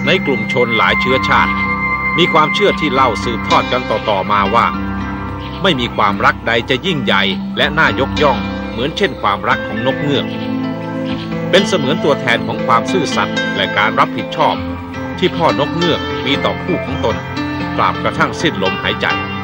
ในกลุ่มชนหลายเชื้อชาติมีความเชื่อที่เล่าสืบทอดกันต่อมาว่าไม่มีความรักใดจะยิ่งใหญ่และน่ายกย่องเหมือนเช่นความรักของนกเงือกเป็นเสมือนตัวแทนของความซื่อสัตย์และการรับผิดชอบที่พ่อนกเงือกมีต่อคู่ของตนตราบกระทั่งสิ้นลมหายใจ